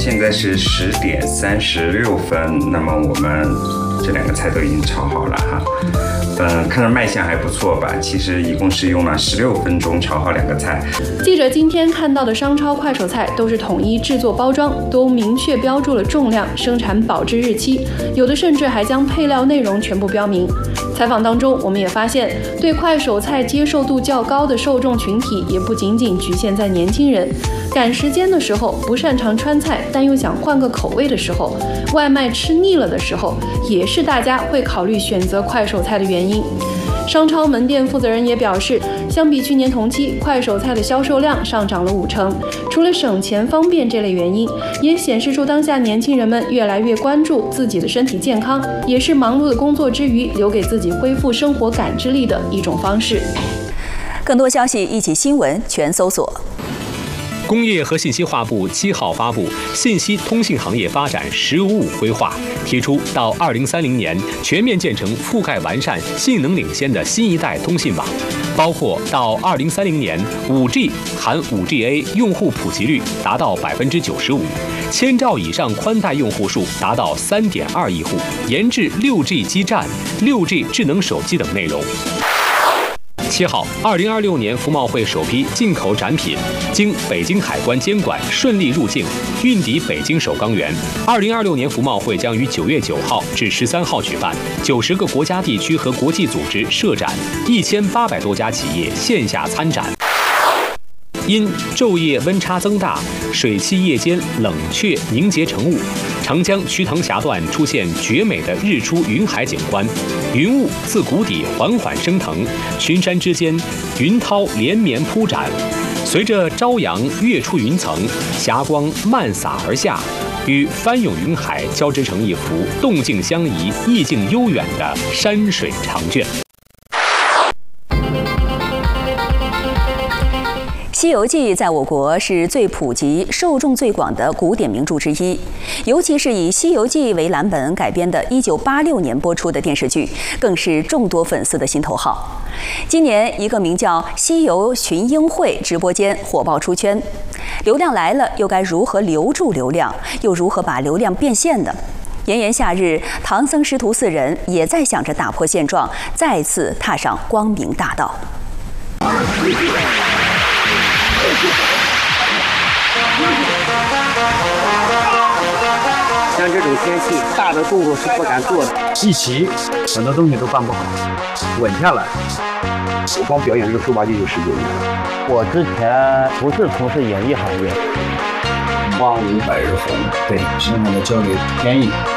现在是10:36，那么我们这2个菜都已经炒好了哈。看着卖相还不错吧？其实一共是用了16分钟炒好2个菜。 记者今天看到的商超快手菜都是统一制作包装，都明确标注了重量、生产保质日期，有的甚至还将配料内容全部标明。采访当中，我们也发现，对快手菜接受度较高的受众群体也不仅仅局限在年轻人。赶时间的时候，不擅长川菜但又想换个口味的时候，外卖吃腻了的时候，也是大家会考虑选择快手菜的原因。商超门店负责人也表示，相比去年同期，快手菜的销售量上涨了5成。除了省钱方便这类原因，也显示出当下年轻人们越来越关注自己的身体健康，也是忙碌的工作之余留给自己恢复生活感知力的一种方式。 更多消息，一起新闻全搜索。 工业和信息化部7号发布《信息通信行业发展“十五五”规划》，提出到2030年全面建成覆盖完善、性能领先的新一代通信网，包括到2030年5G 含5GA 用户普及率达到95%，1000兆以上宽带用户数达到3.2亿户，研制6G 基站、6G 智能手机等内容。7号，2026年服贸会首批进口展品经北京海关监管顺利入境，运抵北京首钢园。2026年服贸会将于9月9号至13号举办，90个国家地区和国际组织设展，1800多家企业线下参展。因昼夜温差增大，水汽夜间冷却凝结成雾，长江瞿塘峡段出现绝美的日出云海景观，云雾自谷底缓缓升腾，群山之间云涛连绵铺展，随着朝阳跃出云层，霞光漫洒而下，与翻涌云海交织成一幅动静相宜、意境悠远的山水长卷。 《西游记》在我国是最普及、受众最广的古典名著之一，尤其是以《西游记》为蓝本改编的1986年播出的电视剧，更是众多粉丝的心头好。今年，一个名叫“西游群英会”直播间火爆出圈，流量来了，又该如何留住流量？又如何把流量变现呢？炎炎夏日，唐僧师徒4人也在想着打破现状，再次踏上光明大道。 像这种天气，大的动作是不敢做的， 一起很多东西都办不好，稳下来。 我光表演这个猪八戒就19年了。 我之前不是从事演艺行业， 望五百日红，对，剩下的交给天意。